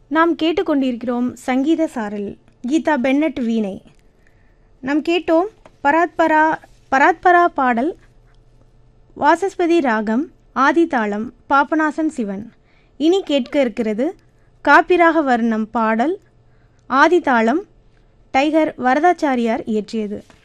நாம் கேட்டுக்கொண்டிருக்கிறோம் சங்கீத சாரல். கீதா பென்னட் வீணை. நாம் கேட்டோம் பராத்பரா பாடல், வாசஸ்பதி ராகம், ஆதிதாளம், பாபநாசம் சிவன். இனி கேட்க இருக்கிறது காப்பிராக வர்ணம் பாடல், ஆதிதாளம், டைகர் வரதாச்சாரியார் இயற்றியது.